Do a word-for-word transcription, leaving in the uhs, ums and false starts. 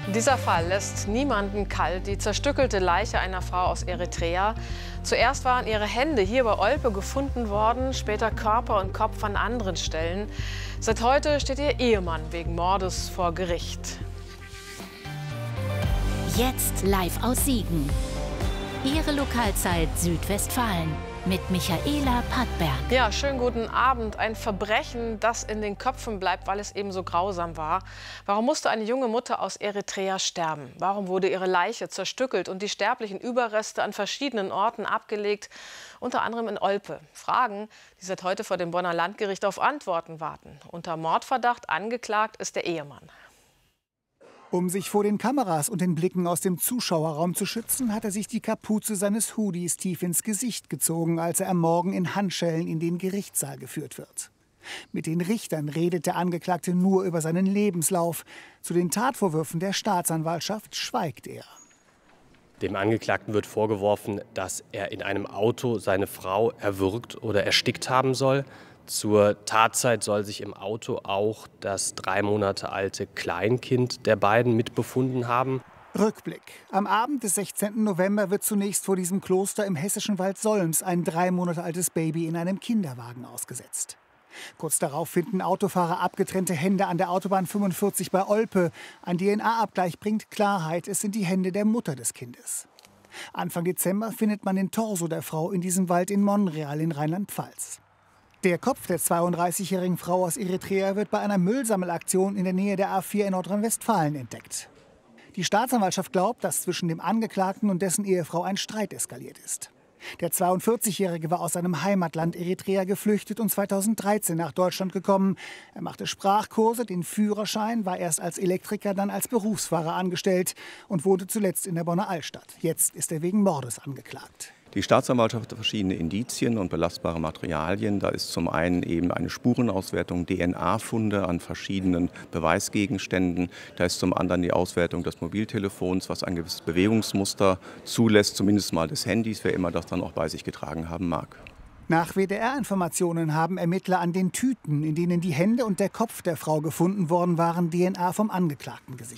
Dieser Fall lässt niemanden kalt. Die zerstückelte Leiche einer Frau aus Eritrea. Zuerst waren ihre Hände hier bei Olpe gefunden worden, später Körper und Kopf an anderen Stellen. Seit heute steht ihr Ehemann wegen Mordes vor Gericht. Jetzt live aus Siegen. Ihre Lokalzeit Südwestfalen mit Michaela Pattberg. Ja, schönen guten Abend. Ein Verbrechen, das in den Köpfen bleibt, weil es eben so grausam war. Warum musste eine junge Mutter aus Eritrea sterben? Warum wurde ihre Leiche zerstückelt und die sterblichen Überreste an verschiedenen Orten abgelegt, unter anderem in Olpe? Fragen, die seit heute vor dem Bonner Landgericht auf Antworten warten. Unter Mordverdacht angeklagt ist der Ehemann. Um sich vor den Kameras und den Blicken aus dem Zuschauerraum zu schützen, hat er sich die Kapuze seines Hoodies tief ins Gesicht gezogen, als er am Morgen in Handschellen in den Gerichtssaal geführt wird. Mit den Richtern redet der Angeklagte nur über seinen Lebenslauf. Zu den Tatvorwürfen der Staatsanwaltschaft schweigt er. Dem Angeklagten wird vorgeworfen, dass er in einem Auto seine Frau erwürgt oder erstickt haben soll. Zur Tatzeit soll sich im Auto auch das drei Monate alte Kleinkind der beiden mitbefunden haben. Rückblick. Am Abend des sechzehnten November wird zunächst vor diesem Kloster im hessischen Wald Solms ein drei Monate altes Baby in einem Kinderwagen ausgesetzt. Kurz darauf finden Autofahrer abgetrennte Hände an der Autobahn fünfundvierzig bei Olpe. Ein D N A-Abgleich bringt Klarheit, es sind die Hände der Mutter des Kindes. Anfang Dezember findet man den Torso der Frau in diesem Wald in Monreal in Rheinland-Pfalz. Der Kopf der zweiunddreißigjährigen Frau aus Eritrea wird bei einer Müllsammelaktion in der Nähe der A vier in Nordrhein-Westfalen entdeckt. Die Staatsanwaltschaft glaubt, dass zwischen dem Angeklagten und dessen Ehefrau ein Streit eskaliert ist. Der zweiundvierzigjährige war aus seinem Heimatland Eritrea geflüchtet und zweitausenddreizehn nach Deutschland gekommen. Er machte Sprachkurse, den Führerschein, war erst als Elektriker, dann als Berufsfahrer angestellt und wohnte zuletzt in der Bonner Altstadt. Jetzt ist er wegen Mordes angeklagt. Die Staatsanwaltschaft hat verschiedene Indizien und belastbare Materialien. Da ist zum einen eben eine Spurenauswertung, D N A-Funde an verschiedenen Beweisgegenständen. Da ist zum anderen die Auswertung des Mobiltelefons, was ein gewisses Bewegungsmuster zulässt, zumindest mal des Handys, wer immer das dann auch bei sich getragen haben mag. Nach W D R-Informationen haben Ermittler an den Tüten, in denen die Hände und der Kopf der Frau gefunden worden waren, D N A vom Angeklagten gesichert.